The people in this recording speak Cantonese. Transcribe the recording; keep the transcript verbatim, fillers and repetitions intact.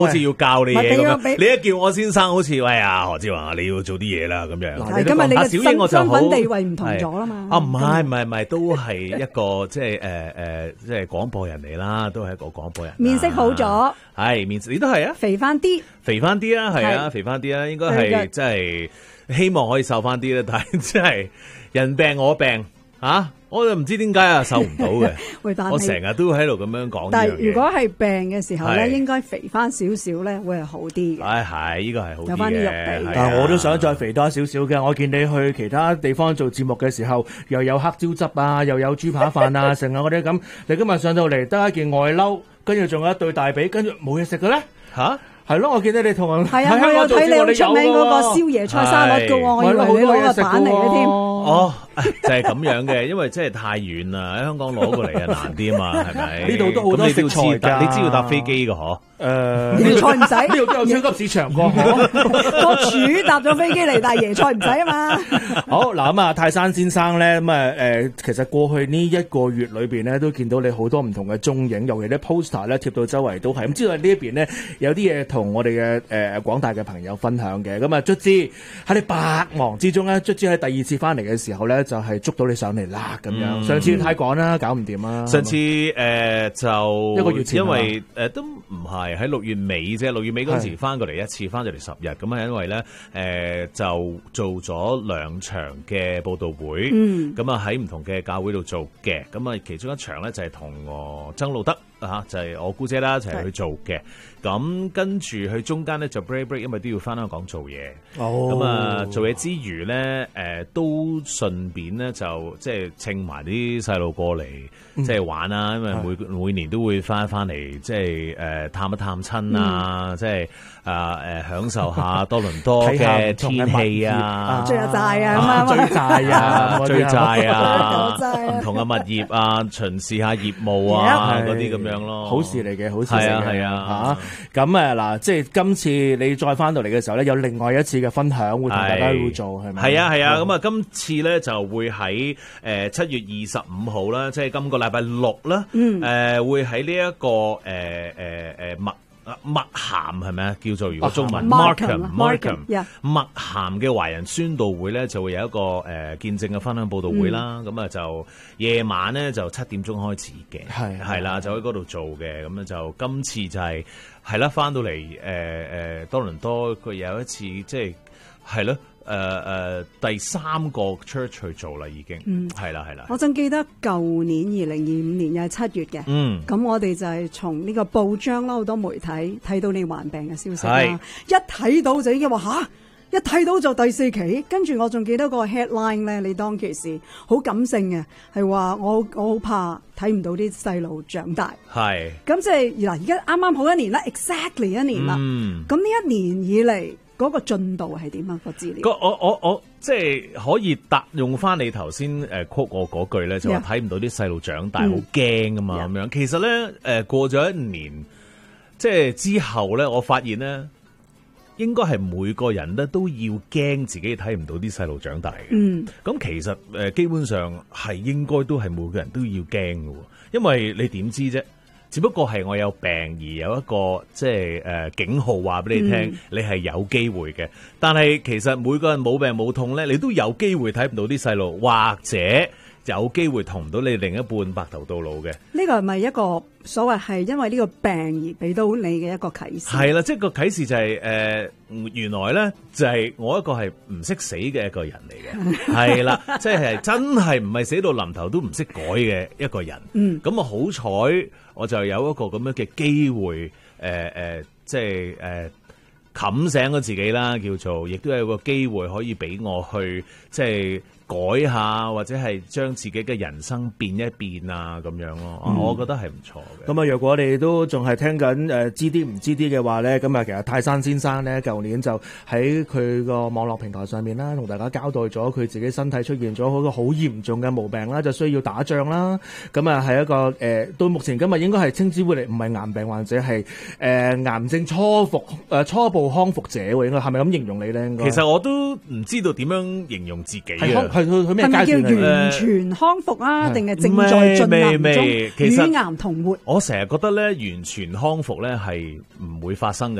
好似要教你嘢咁樣。你一叫我先生，好似喂啊何志華，你要做啲嘢啦咁樣。 係今日你嘅身身份地位唔同咗啦嘛。 啊唔係唔係唔係，都係一個即係誒誒，即係廣播人嚟啦，都係一個廣播人。 面色好咗， 係面色，你都係啊， 肥翻啲， 肥翻啲啊，係啊，肥翻啲啊，應該係即係希望可以瘦翻啲咧，但係真係人病我病啊！我就唔知點解啊，受唔到嘅。我成日都喺度咁樣講。 但係如果係病嘅時候咧，應該肥翻少少咧，會係好啲嘅。 唉，係呢個係好啲嘅。 有翻啲肉地。 但係我都想再肥多少少嘅。我見你去其他地方做節目嘅時候，又有黑椒汁啊，又有豬扒飯啊，成日嗰啲咁。你今日上到嚟得一件外褸，跟住仲有一對大髀，跟住冇嘢食嘅咧嚇。係咯，我記得你同人係啊，我有睇你好出名嗰個燒椰菜沙律嘅喎，我以為你攞個板嚟嘅添。 哦，就係咁樣嘅，因為真係太遠啦，喺香港攞過嚟啊難啲啊嘛，係咪？ 呢度都好多食材㗎， 你知要搭飛機嘅嗬？ 誒， 椰菜唔使， 呢度都有超級市場個嗬。 個廚搭咗飛機嚟，但係椰菜唔使啊嘛。 好嗱咁啊，泰山先生咧咁啊誒，其實過去呢一個月裏邊咧，都見到你好多唔同嘅蹤影，尤其啲 poster 咧貼到周圍都係。咁知道呢一邊咧有啲嘢同我哋嘅誒廣大嘅朋友分享嘅。咁啊，卒之喺你百忙之中咧，卒之喺第二次翻嚟嘅時候咧，就係捉到你上嚟啦咁樣。嗯、上次太趕啦，搞唔掂啦。 上次誒、呃、就一個月前， 因為誒、呃、都唔係喺六月尾啫，六月尾嗰陣時翻過嚟一次，翻咗嚟十日。咁係因為咧誒、呃、就做咗兩場嘅報道會，咁啊喺唔同嘅教會度做嘅。咁啊其中一場咧就係同我曾路德啊，就係、是、我姑姐啦一齊去做嘅。咁跟住去中間咧就 break break，因為都要翻香港做嘢。咁、oh. 啊做嘢之餘咧，誒、呃、都順便咧就即係稱埋啲細路過嚟，即係玩啦。因為每每年都會翻翻嚟，即係誒探一探親啊，即係啊誒享受下多倫多嘅天氣啊， 追下債啊， 追債啊， 追債啊，唔同嘅物業啊，巡視下業務啊，嗰啲咁樣咯。 好事嚟嘅，好事嚟嘅。 係啊係啊嚇。 咁誒嗱，即係今次你再翻到嚟嘅時候咧，有另外一次嘅分享會同大家會做係咪？ 係啊係啊，咁啊今次咧就會喺誒七月二十五號啦，即係今個禮拜六啦，誒、呃、會喺呢一個誒誒誒麥麥咸係咪啊？叫做如果中文 Markham Markham 麥咸嘅華人宣道會咧，就會有一個誒、呃、見證嘅分享報道會啦。咁啊、嗯、就夜晚咧就七點鐘開始嘅，係係啦，就喺嗰度做嘅。咁咧就今次就係、是。係啦，翻到嚟誒誒多倫多，佢有一次即係係咯誒誒第三個 church 去做啦，已經係啦係啦。 我仲記得舊年二零二五年又係七月嘅，嗯，咁我哋就係從呢個報章啦，好多媒體睇到你患病嘅消息啦，一睇到就已經話吓。一睇到就第四期，跟住我仲記得個 headline 咧，你當其時好感性嘅，係話我我好怕睇唔到啲細路長大。係，咁即係嗱，而家啱啱好一年啦 ，exactly 一年啦。嗯，咁呢一年以嚟嗰個進度係點啊？個資料？ 我我我即係可以答用翻你頭先誒 quote 我嗰句咧，就話睇唔到啲細路長大，好驚啊嘛咁樣。其實咧誒過咗一年，即係之後咧，我發現咧。應該係每個人咧都要驚自己睇唔到啲細路長大嘅。嗯，咁其實誒基本上係應該都係每個人都要驚嘅，因為你點知啫？只不過係我有病而有一個即係誒警號話俾你聽，嗯、你係有機會嘅。但係其實每個人冇病冇痛咧，你都有機會睇唔到啲細路，或者有機會同唔到你另一半白頭到老嘅。 呢個係咪一個所謂係因為呢個病而俾到你嘅一個啟示？ 係啦，即係個啟示就係、是、誒、呃，原來咧就係、是、我一個係唔識死嘅一個人嚟嘅，係啦，即係真係唔係死到臨頭都唔識改嘅一個人。嗯，咁啊好彩，我就有一個咁樣嘅機會，誒、呃、誒、呃，即係誒冚醒咗自己啦，叫做，亦都有個機會可以俾我去即係。改下或者係將自己嘅人生變一變啊咁樣咯，嗯、我覺得係唔錯嘅。 咁啊，若果你都仲係聽緊誒知啲唔知啲嘅話咧，咁啊，其實泰山先生咧，舊年就喺佢個網絡平台上面啦，同大家交代咗佢自己身體出現咗好多好嚴重嘅毛病啦，就需要打仗啦。咁啊，係一個誒、呃，到目前今日應該係稱之為唔係癌病患者，係誒、呃、癌症初復誒、呃、初步康復者喎，應該係咪咁形容你咧？應該其實我都唔知道點樣形容自己嘅。 去去去咩係咪叫階段啊？ 完全康復啊？定係正在進行中？ 未未其實乳癌同活。 我成日覺得咧，完全康復咧係唔會發生嘅。